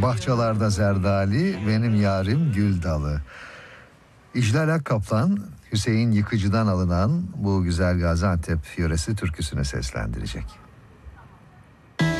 Bahçalarda zerdali, benim yarim gül dalı. İclal Akkaplan, Hüseyin Yıkıcı'dan alınan bu güzel Gaziantep yöresi türküsünü seslendirecek.